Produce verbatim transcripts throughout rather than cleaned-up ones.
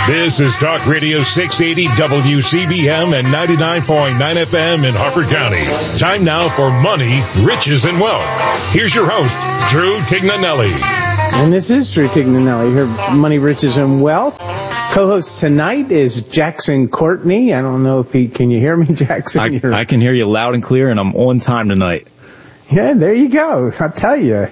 This is Talk Radio six eighty W C B M and ninety-nine point nine F M in Harford County. Time now for Money, Riches, and Wealth. Here's your host, Drew Tignanelli. And this is Drew Tignanelli here, Money, Riches, and Wealth. Co-host tonight is Jackson Courtney. I don't know if he, can you hear me, Jackson? I, I can hear you loud and clear, and I'm on time tonight. Yeah, there you go. I'll tell you.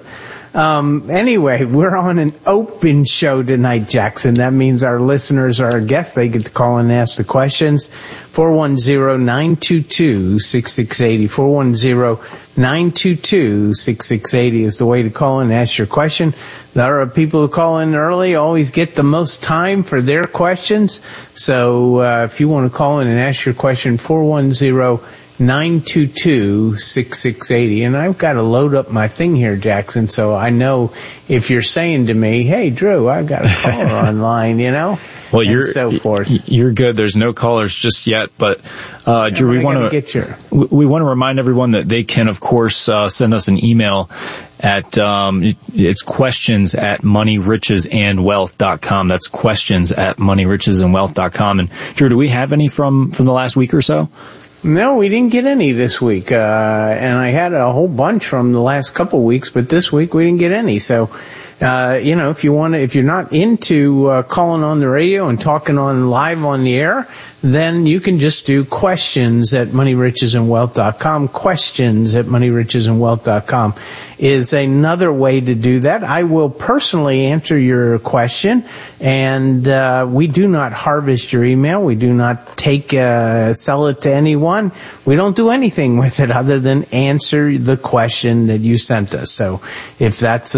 Um, anyway, we're on an open show tonight, Jackson. That means our listeners are our guests. They get to call and ask the questions. four one zero, nine two two, six six eight zero. four one zero, nine two two, six six eight zero is the way to call and ask your question. There are people who call in early, always get the most time for their questions. So, uh, if you want to call in and ask your question, four one zero, nine two two, six six eight zero. And I've got to load up my thing here, Jackson, so I know if you're saying to me, hey, Drew, I've got a caller online, you know, well, and you're, so forth. You're good. There's no callers just yet, but, uh, Drew, we want to get your... we, we want to remind everyone that they can, of course, uh, send us an email at, um, it, it's questions at money riches and wealth dot com. That's questions at money riches and wealth dot com. And Drew, do we have any from, from the last week or so? No, we didn't get any this week, uh, and I had a whole bunch from the last couple of weeks, but this week we didn't get any. So, uh, you know, if you want to, if you're not into uh, calling on the radio and talking on live on the air, then you can just do questions at money riches and wealth dot com. Questions at money riches and wealth dot com is another way to do that. I will personally answer your question, and uh, we do not harvest your email. We do not take, uh, sell it to anyone. We don't do anything with it other than answer the question that you sent us. So if that's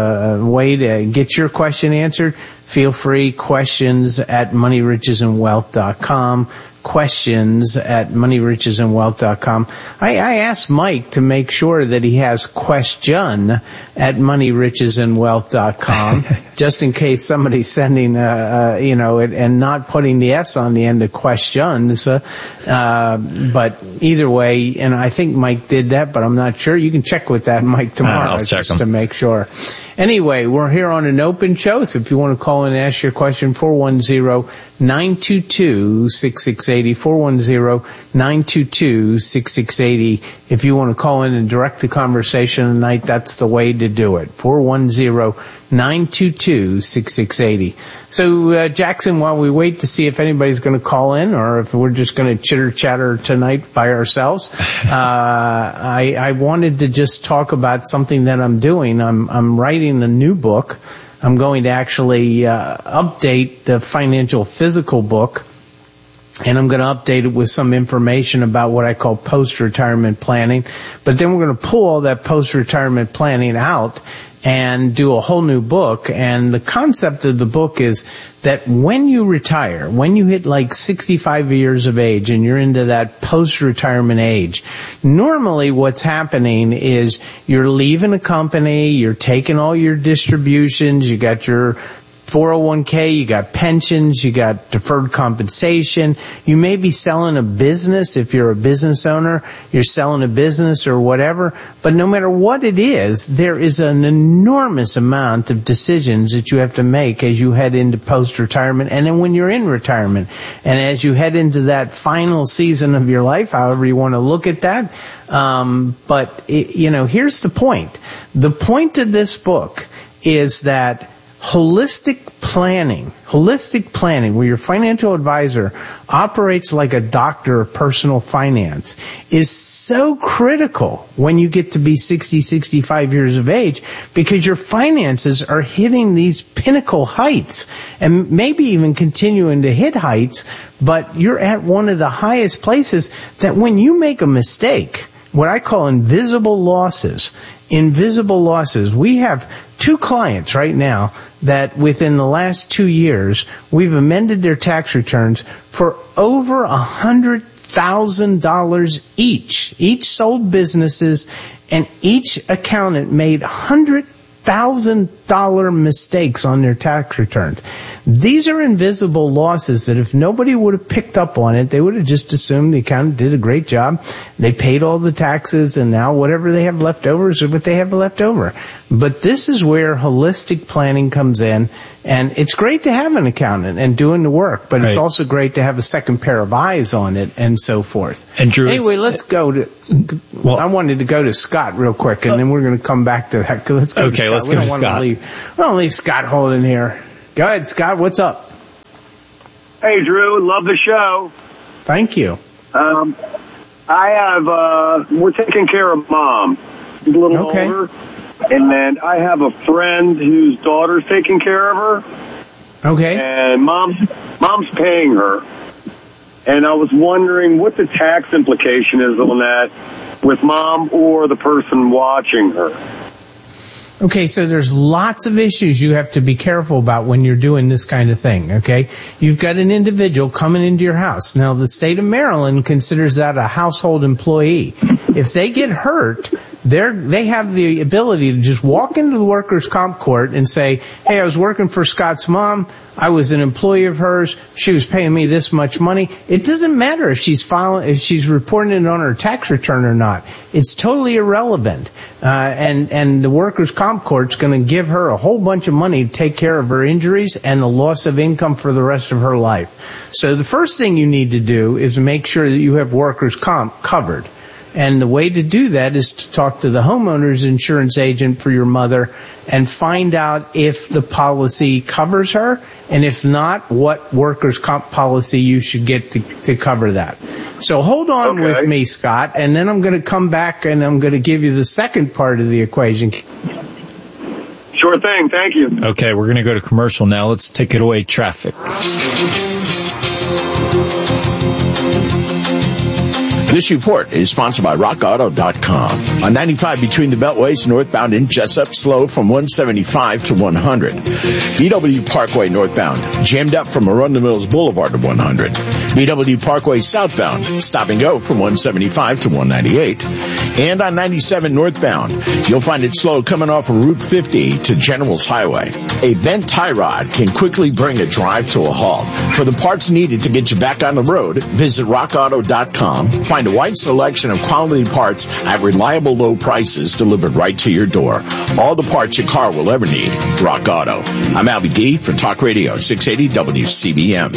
a way to get your question answered, feel free. Questions at money riches and wealth dot com. Questions at money riches and wealth dot com. I, I asked Mike to make sure that he has question at money riches and wealth dot com, just in case somebody's sending, uh, uh, you know, it, and not putting the S on the end of questions. Uh, uh, but either way, and I think Mike did that, but I'm not sure. You can check with that, Mike, tomorrow, uh, I'll check just him. to make sure. Anyway, we're here on an open show, so if you want to call and ask your question, four one zero, nine two two, six six eight zero, four one zero, nine two two, six six eight zero. If you want to call in and direct the conversation tonight, that's the way to do it, four one zero, nine two two, six six eight zero. So, uh, Jackson, while we wait to see if anybody's going to call in or if we're just going to chitter-chatter tonight by ourselves, uh, I, I wanted to just talk about something that I'm doing. I'm, I'm writing a new book. I'm going to actually uh, update the Financial Physical book, and I'm going to update it with some information about what I call post-retirement planning. But then we're going to pull all that post-retirement planning out and do a whole new book. And the concept of the book is that when you retire, when you hit like sixty-five years of age and you're into that post-retirement age, normally what's happening is you're leaving a company, you're taking all your distributions, you got your four oh one k, you got pensions, you got deferred compensation. You may be selling a business if you're a business owner, you're selling a business or whatever. But no matter what it is, there is an enormous amount of decisions that you have to make as you head into post-retirement and then when you're in retirement. And as you head into that final season of your life, however you want to look at that. Um, but, it, you know, here's the point. The point of this book is that Holistic planning, holistic planning, where your financial advisor operates like a doctor of personal finance, is so critical when you get to be sixty, sixty-five years of age, because your finances are hitting these pinnacle heights and maybe even continuing to hit heights, but you're at one of the highest places that when you make a mistake, what I call invisible losses, invisible losses, we have two clients right now that within the last two years, we've amended their tax returns for over a hundred thousand dollars each. Each sold businesses, and each accountant made hundred thousand dollar mistakes on their tax returns. These are invisible losses that if nobody would have picked up on it, they would have just assumed the accountant did a great job. They paid all the taxes, and now whatever they have left over is what they have left over. But this is where holistic planning comes in, and it's great to have an accountant and doing the work, but right. It's also great to have a second pair of eyes on it and so forth. And Drew, anyway, let's go to, well, I wanted to go to Scott real quick, and uh, then we're going to come back to that. Let's go okay, to Scott. let's we go don't to want Scott. To leave, we don't leave Scott holding here. Go ahead, Scott. What's up? Hey, Drew. Love the show. Thank you. Um, I have, uh, we're taking care of Mom. She's a little okay. older. And then I have a friend whose daughter's taking care of her. Okay. And mom's, mom's paying her. And I was wondering what the tax implication is on that with Mom or the person watching her. Okay, so there's lots of issues you have to be careful about when you're doing this kind of thing, okay? You've got an individual coming into your house. Now, the state of Maryland considers that a household employee. If they get hurt, they're, they have the ability to just walk into the workers' comp court and say, hey, I was working for Scott's mom. I was an employee of hers. She was paying me this much money. It doesn't matter if she's filing, if she's reporting it on her tax return or not. It's totally irrelevant. Uh, and, and the workers' comp court's going to give her a whole bunch of money to take care of her injuries and the loss of income for the rest of her life. So the first thing you need to do is make sure that you have workers' comp covered. And the way to do that is to talk to the homeowner's insurance agent for your mother and find out if the policy covers her, and if not, what workers' comp policy you should get to, to cover that. So hold on okay. with me, Scott, and then I'm going to come back and I'm going to give you the second part of the equation. Sure thing. Thank you. Okay, we're going to go to commercial now. Let's take it away, traffic. This report is sponsored by rock auto dot com. On ninety-five between the Beltways, northbound in Jessup, slow from one seventy-five to one hundred. B W Parkway northbound, jammed up from Arundel Mills Boulevard to one hundred. B W Parkway southbound, stop and go from one seventy-five to one ninety-eight. And on ninety-seven northbound, you'll find it slow coming off of Route fifty to Generals Highway. A bent tie rod can quickly bring a drive to a halt. For the parts needed to get you back on the road, visit rock auto dot com. Find a wide selection of quality parts at reliable low prices delivered right to your door. All the parts your car will ever need. Rock Auto. I'm Albie D for Talk Radio six eighty W C B M.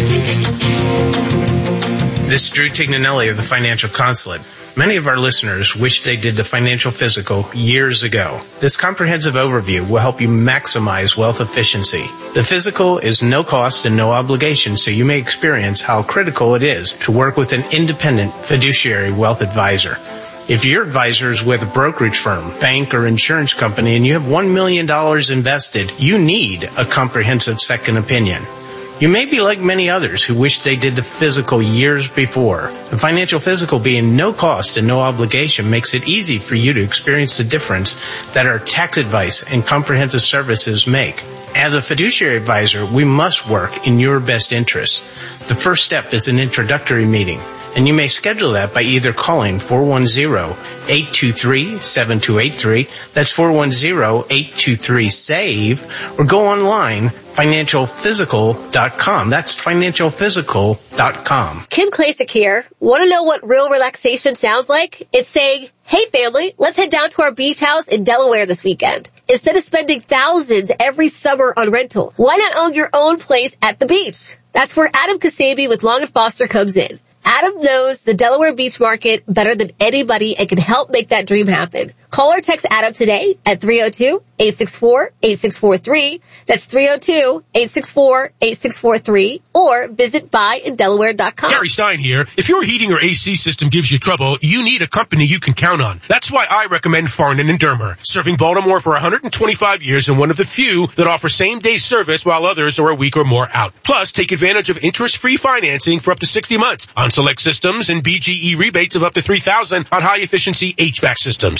This is Drew Tignanelli of the Financial Consulate. Many of our listeners wish they did the financial physical years ago. This comprehensive overview will help you maximize wealth efficiency. The physical is no cost and no obligation, so you may experience how critical it is to work with an independent fiduciary wealth advisor. If your advisor is with a brokerage firm, bank, or insurance company and you have one million dollars invested, you need a comprehensive second opinion. You may be like many others who wish they did the physical years before. The financial physical being no cost and no obligation makes it easy for you to experience the difference that our tax advice and comprehensive services make. As a fiduciary advisor, we must work in your best interest. The first step is an introductory meeting, and you may schedule that by either calling four one zero, eight two three, seven two eight three, that's four one zero, eight two three, SAVE, or go online, financial physical dot com. That's financial physical dot com. Kim Klasick here. Want to know what real relaxation sounds like? It's saying, hey family, let's head down to our beach house in Delaware this weekend. Instead of spending thousands every summer on rental, why not own your own place at the beach? That's where Adam Kasabi with Long and Foster comes in. Adam knows the Delaware beach market better than anybody and can help make that dream happen. Call or text Adam today at three oh two, eight six four, eight six four three. That's three oh two, eight six four, eight six four three. Or visit buy in delaware dot com. Gary Stein here. If your heating or A C system gives you trouble, you need a company you can count on. That's why I recommend Farnan and Dermer. Serving Baltimore for one hundred twenty-five years and one of the few that offer same-day service while others are a week or more out. Plus, take advantage of interest-free financing for up to sixty months on select systems and B G E rebates of up to three thousand dollars on high-efficiency H V A C systems. Tell them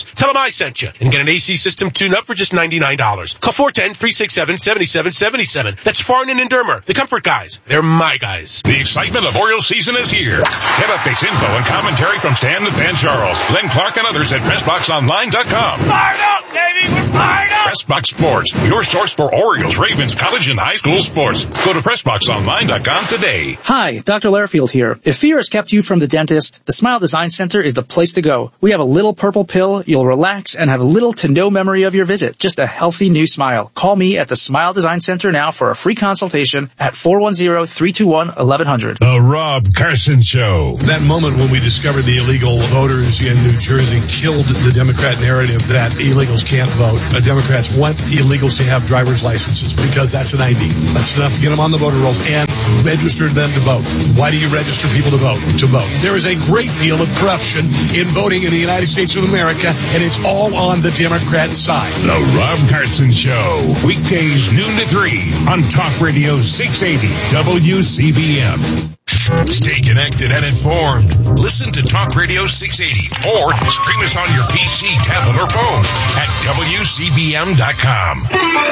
I sent you and get an A C system tune-up for just ninety-nine dollars. Call four one zero, three six seven, seven seven seven seven. That's Farnan and Dermer, the comfort guys. They're my guys. The excitement of Orioles season is here. Get updates, info, and commentary from Stan the Fan Charles, Glenn Clark, and others at press box online dot com. Fired up, baby! We're fired up! PressBox Sports, your source for Orioles, Ravens, college, and high school sports. Go to press box online dot com today. Hi, Doctor Lairfield here. If fear has kept you from the dentist, the Smile Design Center is the place to go. We have a little purple pill, you'll relax, and have little to no memory of your visit. Just a healthy new smile. Call me at the Smile Design Center now for a free consultation at four one zero, three two one, one one zero zero. The Rob Carson Show. That moment when we discovered the illegal voters in New Jersey killed the Democrat narrative that illegals can't vote. Uh, Democrats want illegals to have driver's licenses because that's an I D. That's enough to get them on the voter rolls and register them to vote. Why do you register people to vote? To vote. There is a great deal of corruption in voting in the United States of America, and it's all on the Democrat side. The Rob Carson Show. Weekdays noon to three on Talk Radio six eighty W C B M. Stay connected and informed. Listen to Talk Radio six eighty or stream us on your P C, tablet, or phone at W C B M dot com.